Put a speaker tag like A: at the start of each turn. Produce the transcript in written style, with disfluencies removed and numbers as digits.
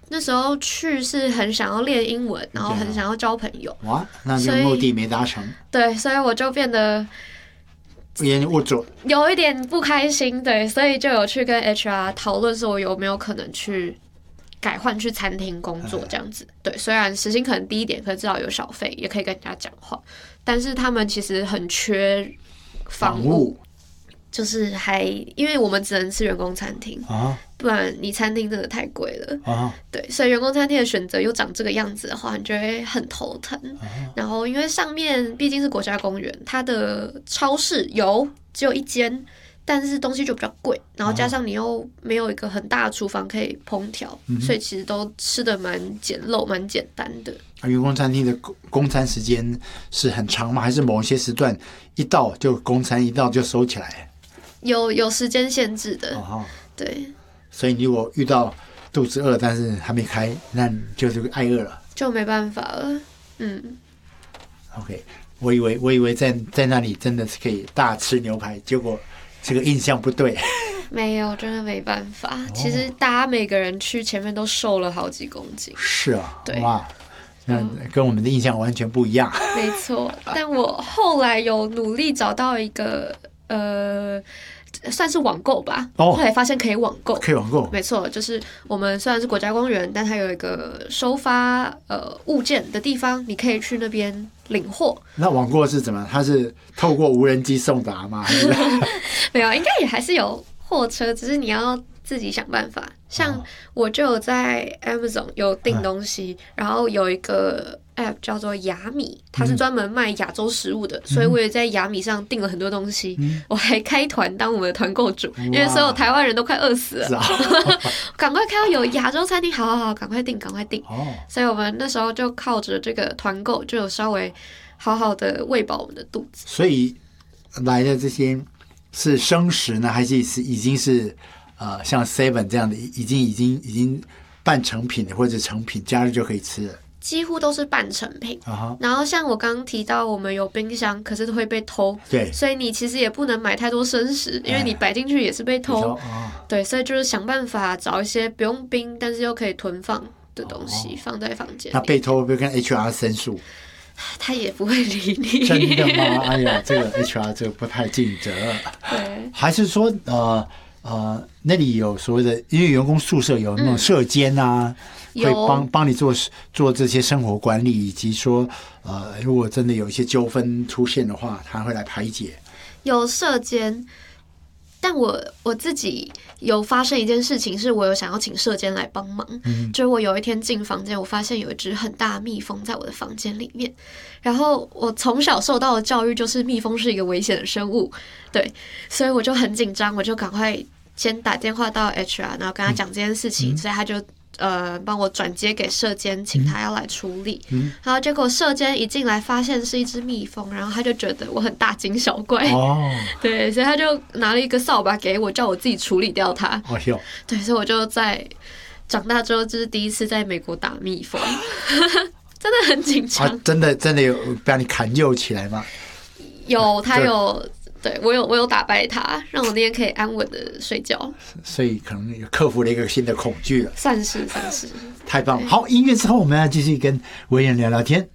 A: 那时候去是很想要练英文，然后很想要交朋友。
B: 哇，那这个目的没达成。
A: 对，所以我就变得有一点不开心，对，所以就有去跟 HR 讨论说我有没有可能去改换去餐厅工作这样子。对，虽然时薪可能低一点，可是至少有小费，也可以跟人家讲话。但是他们其实很缺房务，就是因为我们只能吃员工餐厅啊，不然你餐厅真的太贵了啊。对，所以员工餐厅的选择又长这个样子的话，你就会很头疼。然后因为上面毕竟是国家公园，它的超市只有一间，但是东西就比较贵，然后加上你又没有一个很大的厨房可以烹调，所以其实都吃的蛮简陋、蛮简单的。
B: 员工餐厅的供餐时间是很长吗？还是某一些时段一到就供餐，一到就收起来？
A: 有时间限制的，对。
B: 所以你如果遇到肚子饿，但是还没开，那就是挨饿了，
A: 就没办法了。
B: OK， 我以为在那里真的是可以大吃牛排，结果这个印象不对。
A: 没有，真的没办法。其实大家每个人去前面都瘦了好几公斤。
B: 是啊，
A: 对，
B: 哇，那跟我们的印象完全不一样。
A: 没错，但我后来有努力找到一个算是网购吧，后来发现可以网购，没错，就是我们虽然是国家公园，但它有一个收发物件的地方，你可以去那边领货。
B: 那网购是怎么？它是透过无人机送达吗？
A: 没有，应该也还是有货车，只是你要自己想办法。像我就有在 Amazon 有订东西，然后有一个 app 叫做雅米，它是专门卖亚洲食物的，所以我也在雅米上订了很多东西。我还开团当我们的团购主，因为所有台湾人都快饿死了，赶快看到有亚洲餐厅，好，赶快订。所以我们那时候就靠着这个团购，就有稍微好好的喂饱我们的肚子。
B: 所以来的这些是生食呢，还是已经是像 Seven 这样的已经半成品或者成品，加热就可以吃了？
A: 几乎都是半成品，然后像我刚刚提到，我们有冰箱，可是会被偷，对，所以你其实也不能买太多生食，因为你摆进去也是被偷，对，所以就是想办法找一些不用冰，但是又可以囤放的东西放在房间里。
B: 那被偷会不会跟 HR 申诉？
A: 他也不会理你。
B: 真的吗？哎呀，这个 HR 这个不太尽责。对，还是说那里有所谓的，因为员工宿舍有那种舍监啊，会帮你做这些生活管理，以及说如果真的有一些纠纷出现的话，他会来排解。
A: 有舍监，但我自己有发生一件事情，是我有想要请舍监来帮忙。就是我有一天进房间，我发现有一只很大的蜜蜂在我的房间里面。然后我从小受到的教育就是蜜蜂是一个危险的生物，对，所以我就很紧张，我就赶快先打电话到 HR， 然后跟他讲这件事情，所以他就帮我转接给舍监，请他要来处理。然后结果舍监一进来发现是一只蜜蜂，然后他就觉得我很大惊小怪，对，所以他就拿了一个扫把给我，叫我自己处理掉它。对，所以我就在长大之后，这是第一次在美国打蜜蜂，真的很紧张。
B: 真的有把你砍救起来吗？
A: 有，他有。对，我有打败他，让我那天可以安稳的睡觉，
B: 所以可能克服了一个新的恐惧了。
A: 算是。
B: 太棒了！好，音乐之后我们要继续跟维仁聊聊天。